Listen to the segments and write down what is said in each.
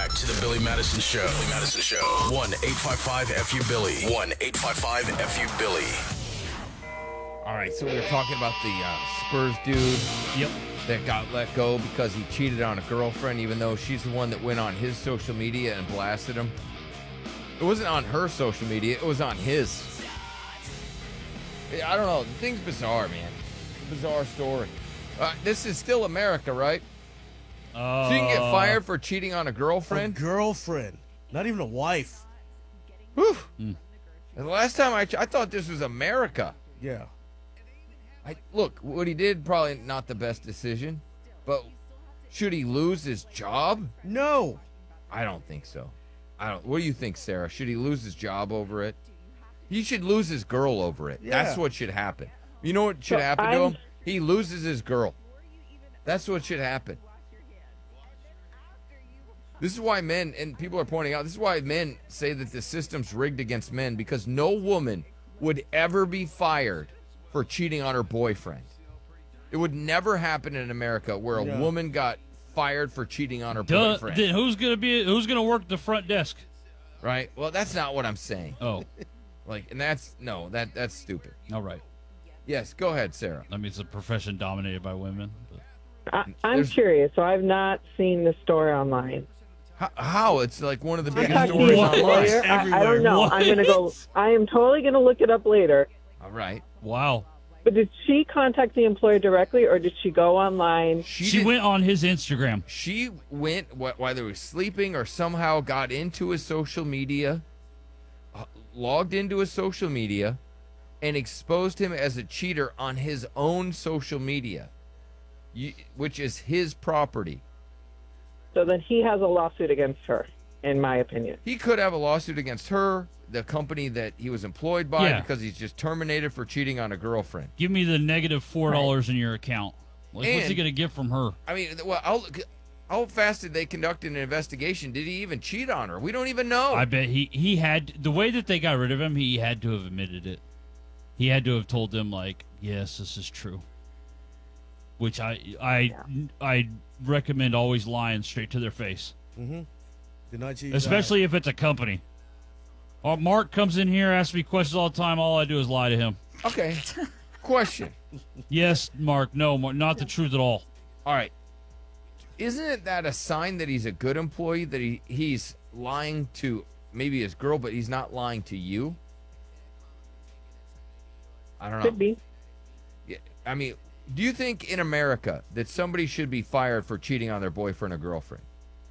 back to the Billy Madison Show. Billy Madison Show. 1-855-FU-BILLY. 1-855-FU-BILLY. All right, so we were talking about the Spurs dude. Yep. That got let go because he cheated on a girlfriend, even though she's the one that went on his social media and blasted him. It wasn't on her social media, it was on his. I don't know. The thing's bizarre, man. Bizarre story. This is still America, right? So you can get fired for cheating on a girlfriend? A girlfriend. Not even a wife. Whew. And the last time I thought this was America. Yeah. Look, what he did, probably not the best decision, but should he lose his job? No. I don't think so. What do you think, Sarah? Should he lose his job over it? He should lose his girl over it. Yeah. That's what should happen. You know what should happen to him? He loses his girl. That's what should happen. This is why men, and people are pointing out, this is why men say that the system's rigged against men, because no woman would ever be fired for cheating on her boyfriend. It would never happen in America where a woman got fired for cheating on her boyfriend. Then who's gonna work the front desk? Right? Well, that's not what I'm saying. Oh. That's stupid. All right. Yes, go ahead, Sarah. I mean, it's a profession dominated by women. But. I'm curious, so I've not seen the story online. How? It's like one of the biggest Contact stories the online. employer? I don't know. What? I am totally gonna look it up later. All right. Wow. But did she contact the employer directly, or did she go online? She went on his Instagram. She went while they were sleeping, or somehow got into his social media, logged into his social media, and exposed him as a cheater on his own social media, which is his property. So then he has a lawsuit against her, in my opinion. He could have a lawsuit against her, the company that he was employed by, because he's just terminated for cheating on a girlfriend. Give me the negative $4 in your account. What's he going to get from her? I mean, how fast did they conduct an investigation? Did he even cheat on her? We don't even know. I bet he had, the way that they got rid of him, he had to have admitted it. He had to have told them, like, yes, this is true. Which I recommend always lying straight to their face. Mm-hmm. Did not cheat. Especially if it's a company. Mark comes in here, asks me questions all the time. All I do is lie to him. Okay. Question. Yes, Mark. No, not the truth at all. All right. Isn't that a sign that he's a good employee, that he's lying to maybe his girl, but he's not lying to you? I don't know. Could be. Yeah, I mean, do you think in America that somebody should be fired for cheating on their boyfriend or girlfriend?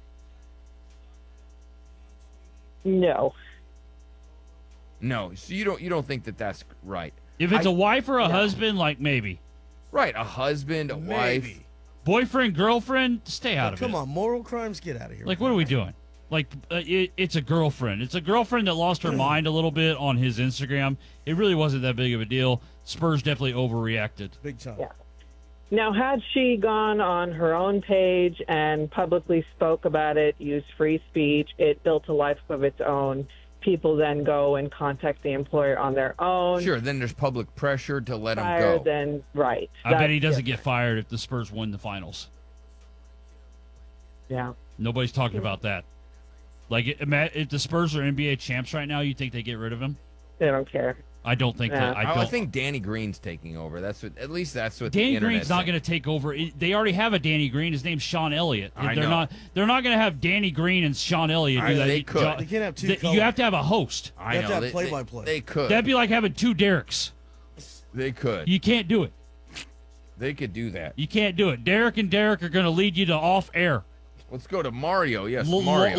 No. No. So you don't think that that's right? If it's a wife or a husband, like maybe. Right, a husband, a wife. Maybe. Boyfriend, girlfriend, stay out of it. Come on, moral crimes, get out of here. Like, what are we doing? Like, it's a girlfriend. It's a girlfriend that lost her mind a little bit on his Instagram. It really wasn't that big of a deal. Spurs definitely overreacted. Big time. Yeah. Now, had she gone on her own page and publicly spoke about it, used free speech, it built a life of its own. People then go and contact the employer on their own. Sure, then there's public pressure to let him go. Then, right. I bet he doesn't get fired if the Spurs win the finals. Yeah. Nobody's talking about that. Like, if the Spurs are NBA champs right now, you think they get rid of him? They don't care. I don't think that. I think Danny Green's taking over. At least that's what Danny the internet's Green's not saying. going to take over. They already have a Danny Green. His name's Sean Elliott. I know. They're not going to have Danny Green and Sean Elliott do that. They could. They can't have two You colors. have to have a host. I You have know. to have play-by-play. They could. That'd be like having two Derricks. They could. You can't do it. They could do that. You can't do it. Derek and Derek are going to lead you to off air. Let's go to Mario. Yes, Mario.